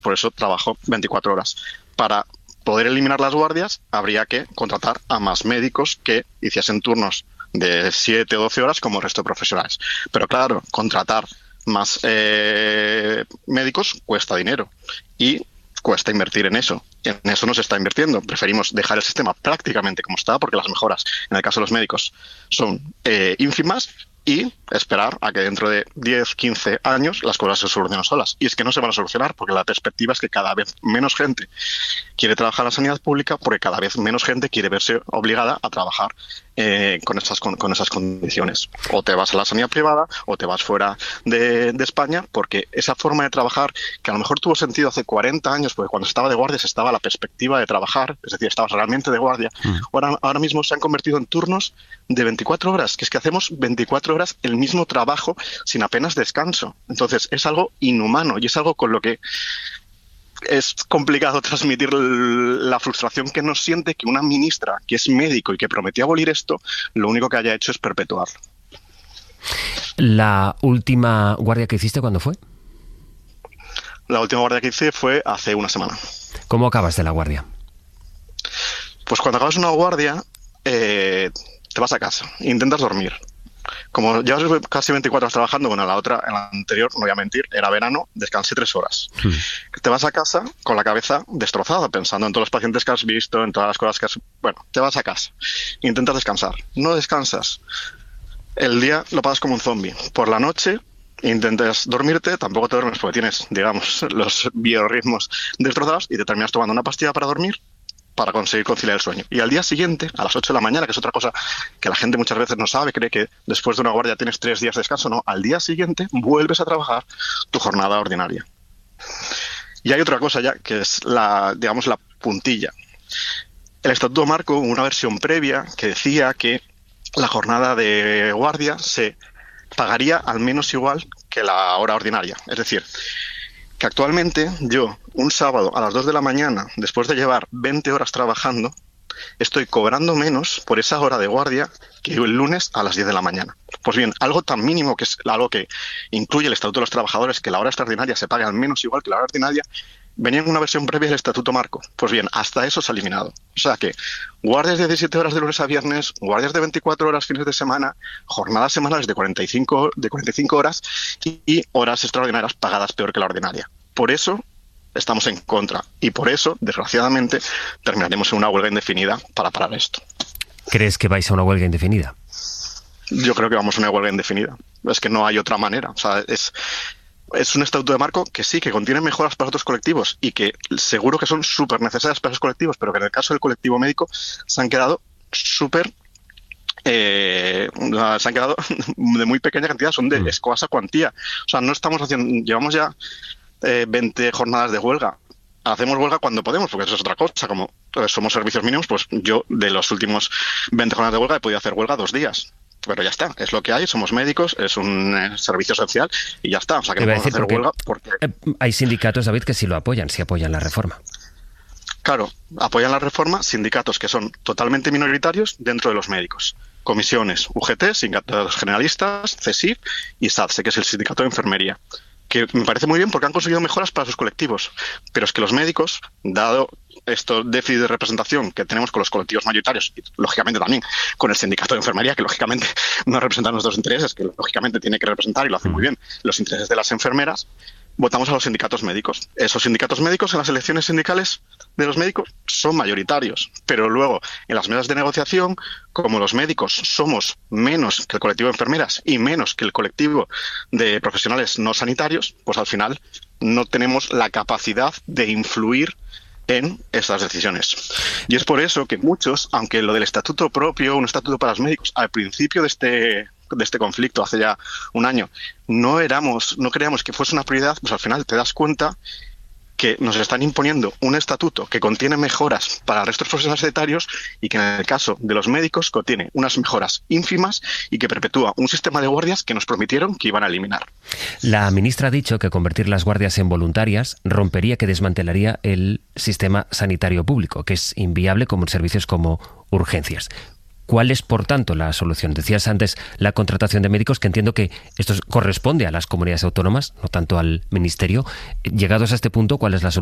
por eso trabajo 24 horas. Para poder eliminar las guardias, habría que contratar a más médicos que hiciesen turnos de 7 o 12 horas como el resto de profesionales. Pero claro, contratar más médicos cuesta dinero y cuesta invertir en eso. En eso no se está invirtiendo. Preferimos dejar el sistema prácticamente como está, porque las mejoras, en el caso de los médicos, son ínfimas, y esperar a que dentro de 10, 15 años las cosas se solucionen solas. Y es que no se van a solucionar, porque la perspectiva es que cada vez menos gente quiere trabajar en la sanidad pública, porque cada vez menos gente quiere verse obligada a trabajar con esas condiciones. O te vas a la sanidad privada o te vas fuera de España, porque esa forma de trabajar, que a lo mejor tuvo sentido hace 40 años, porque cuando estaba de guardias estaba la perspectiva de trabajar, es decir, estabas realmente de guardia. Ahora mismo se han convertido en turnos de 24 horas, que es que hacemos 24 horas el mismo trabajo sin apenas descanso. Entonces es algo inhumano y es algo con lo que es complicado transmitir la frustración que nos siente que una ministra que es médico y que prometió abolir esto, lo único que haya hecho es perpetuarlo. ¿La última guardia que hiciste cuándo fue? La última guardia que hice fue hace una semana. ¿Cómo acabas de la guardia? Pues cuando acabas una guardia, te vas a casa, intentas dormir. Como llevas casi 24 horas trabajando, bueno, la anterior, no voy a mentir, era verano, descansé 3 horas. Te vas a casa con la cabeza destrozada, pensando en todos los pacientes que has visto, en todas las cosas que has... Bueno, te vas a casa, intentas descansar, no descansas. El día lo pasas como un zombie. Por la noche intentas dormirte, tampoco te duermes porque tienes, digamos, los biorritmos destrozados y te terminas tomando una pastilla para dormir, para conseguir conciliar el sueño. Y al día siguiente, a las 8 de la mañana, que es otra cosa que la gente muchas veces no sabe, cree que después de una guardia tienes 3 días de descanso. No, al día siguiente vuelves a trabajar tu jornada ordinaria. Y hay otra cosa ya, que es la puntilla. El Estatuto Marco, una versión previa, que decía que la jornada de guardia se pagaría al menos igual que la hora ordinaria. Es decir, que actualmente yo, un sábado a las 2 de la mañana, después de llevar 20 horas trabajando, estoy cobrando menos por esa hora de guardia que el lunes a las 10 de la mañana. Pues bien, algo tan mínimo, que es algo que incluye el Estatuto de los Trabajadores, que la hora extraordinaria se pague al menos igual que la hora ordinaria, venía en una versión previa del Estatuto Marco. Pues bien, hasta eso se ha eliminado. O sea que guardias de 17 horas de lunes a viernes, guardias de 24 horas fines de semana, jornadas semanales de 45 horas y horas extraordinarias pagadas peor que la ordinaria. Por eso estamos en contra y por eso, desgraciadamente, terminaremos en una huelga indefinida para parar esto. ¿Crees que vais a una huelga indefinida? Yo creo que vamos a una huelga indefinida. Es que no hay otra manera. O sea, es un estatuto de marco que sí, que contiene mejoras para otros colectivos y que seguro que son súper necesarias para esos colectivos, pero que en el caso del colectivo médico se han quedado de muy pequeña cantidad, son de escasa cuantía. O sea, no estamos haciendo, llevamos ya 20 jornadas de huelga. Hacemos huelga cuando podemos, porque eso es otra cosa. Como somos servicios mínimos, pues yo de los últimos 20 jornadas de huelga he podido hacer huelga 2 días. Pero ya está, es lo que hay, somos médicos, es un servicio esencial y ya está. O sea, que no podemos hacer huelga porque... Hay sindicatos, David, que sí lo apoyan, sí apoyan la reforma. Claro, apoyan la reforma sindicatos que son totalmente minoritarios dentro de los médicos. Comisiones, UGT, sindicatos generalistas, CESIF y SATSE, que es el sindicato de enfermería. Que me parece muy bien porque han conseguido mejoras para sus colectivos. Pero es que los médicos, dado estos déficit de representación que tenemos con los colectivos mayoritarios y, lógicamente, también con el sindicato de enfermería, que, lógicamente, no representa nuestros intereses, que, lógicamente, tiene que representar, y lo hace muy bien, los intereses de las enfermeras, votamos a los sindicatos médicos. Esos sindicatos médicos en las elecciones sindicales de los médicos son mayoritarios, pero luego en las mesas de negociación, como los médicos somos menos que el colectivo de enfermeras y menos que el colectivo de profesionales no sanitarios, pues al final no tenemos la capacidad de influir en estas decisiones. Y es por eso que muchos, aunque lo del estatuto propio, un estatuto para los médicos, al principio de este conflicto, hace ya un año, no creíamos que fuese una prioridad, pues al final te das cuenta que nos están imponiendo un estatuto que contiene mejoras para el resto de los profesionales sanitarios y que en el caso de los médicos contiene unas mejoras ínfimas y que perpetúa un sistema de guardias que nos prometieron que iban a eliminar. La ministra ha dicho que convertir las guardias en voluntarias rompería, que desmantelaría el sistema sanitario público, que es inviable como en servicios como urgencias. ¿Cuál es, por tanto, la solución? Decías antes la contratación de médicos, que entiendo que esto corresponde a las comunidades autónomas, no tanto al Ministerio. Llegados a este punto, ¿cuál es la solución?